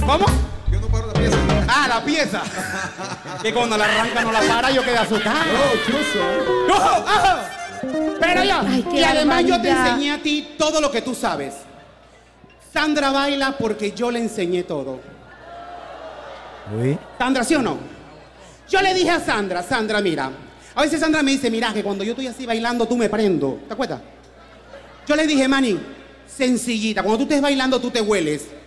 ¿Cómo? Yo no paro la pieza. Ah, la pieza. Que cuando la arranca no la para, yo quedé asustado. No, chuzo. ¡No! Pero ya. Ay, qué Y además yo te barbaridad. enseñé a ti todo lo que tú sabes. Sandra baila porque yo le enseñé todo. Uy. Sandra, ¿sí o no? Yo le dije a Sandra, Sandra, mira. A veces Sandra me dice, mira, que cuando yo estoy así bailando, tú me prendo. ¿Te acuerdas? Yo le dije, Manny, sencillita. Cuando tú estés bailando, tú te hueles.